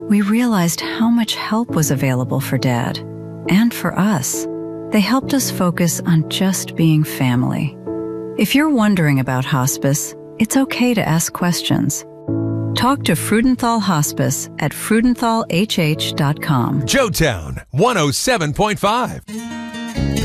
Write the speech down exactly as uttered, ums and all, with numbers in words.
we realized how much help was available for Dad and for us. They helped us focus on just being family. If you're wondering about hospice, it's okay to ask questions. Talk to Freudenthal Hospice at freudenthal h h dot com. Joetown one oh seven point five.